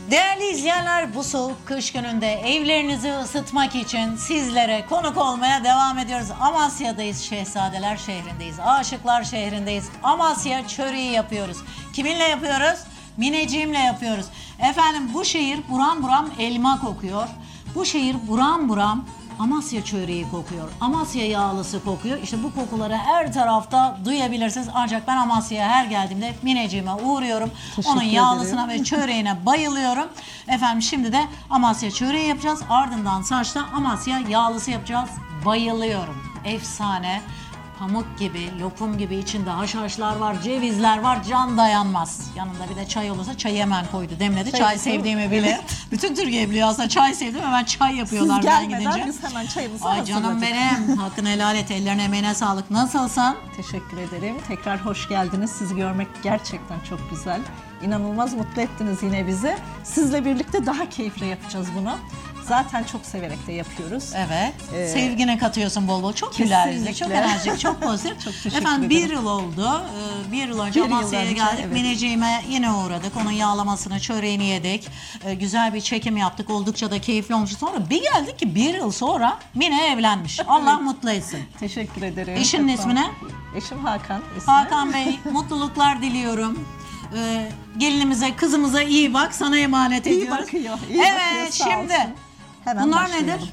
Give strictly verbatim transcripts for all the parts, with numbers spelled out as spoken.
Değerli izleyenler, bu soğuk kış gününde evlerinizi ısıtmak için sizlere konuk olmaya devam ediyoruz. Amasya'dayız, Şehzadeler şehrindeyiz, Aşıklar şehrindeyiz. Amasya çöreği yapıyoruz. Kiminle yapıyoruz? Mineciğimle yapıyoruz. Efendim, bu şehir buram buram elma kokuyor. Bu şehir buram buram Amasya çöreği kokuyor. Amasya yağlısı kokuyor. İşte bu kokuları her tarafta duyabilirsiniz. Ancak ben Amasya'ya her geldiğimde Mineciğime uğruyorum. Teşekkür Onun yağlısına ederim. ve çöreğine bayılıyorum. Efendim, şimdi de Amasya çöreği yapacağız. Ardından saçta Amasya yağlısı yapacağız. Bayılıyorum. Efsane. Pamuk gibi, lokum gibi, içinde haşhaşlar var, cevizler var, can dayanmaz. Yanında bir de çay olursa çayı hemen koydu, demledi. Çay, Çay sevdiğimi bilir. Bütün Türkiye biliyor aslında çay sevdim, hemen çay yapıyorlar Siz ben gelmeden gidince. biz hemen çayımızı Ay hazırladık. canım benim, hakkını helal et, ellerine emeğine sağlık. Nasılsın? Teşekkür ederim. Tekrar hoş geldiniz. Sizi görmek gerçekten çok güzel. İnanılmaz mutlu ettiniz yine bizi. Sizle birlikte daha keyifle yapacağız bunu. Zaten çok severek de yapıyoruz. Evet. Ee, Sevgine katıyorsun bol bol. Çok güler yüzlü, çok kesinlikle. enerjik, çok pozitif. Çok teşekkür Efendim, bir ederim. yıl oldu. Ee, Bir yıl önce Bir yıl Amasya'ya önce, geldik. evet. Mineciğime yine uğradık. Onun yağlamasını, çöreğini yedik. Ee, Güzel bir çekim yaptık. Oldukça da keyifli olmuş. Sonra bir geldik ki bir yıl sonra Mine evlenmiş. Allah mutlu etsin. Teşekkür ederim. Eşinin Çok sağ ismi olun. ne? Eşim Hakan. ismi. Hakan Bey, mutluluklar diliyorum. Ee, gelinimize, kızımıza iyi bak, sana emanet İyi ediyoruz. bakıyor. iyi bakıyor, Evet, sağ şimdi olsun. Hemen bunlar başlayalım. nedir?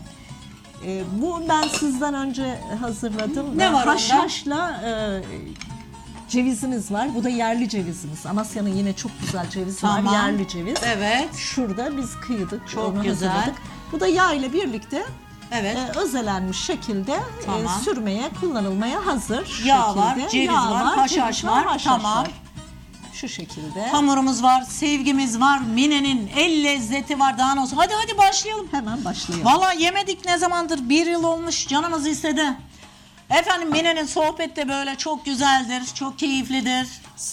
Ee, bu ben sizden önce hazırladım. Ne var onda? Haşhaşla e, cevizimiz var. Bu da yerli cevizimiz. Amasya'nın yine çok güzel cevizi Tamam. var. Yerli ceviz. Evet. Şurada biz kıydık. Çok onu güzel. hazırladık. Bu da yağ ile birlikte Evet. e, özelenmiş şekilde Tamam. e, sürmeye, kullanılmaya hazır. Şu Yağ şekilde. var, ceviz var, haşhaş ceviz var. haşhaş Tamam. var. Şu şekilde. Hamurumuz var, sevgimiz var, Mine'nin el lezzeti var, daha ne olsun. Hadi hadi başlayalım. Hemen başlayalım. Vallahi yemedik ne zamandır, bir yıl olmuş, canımız istedi. Efendim, Mine'nin sohbeti de böyle çok güzeldir, çok keyiflidir.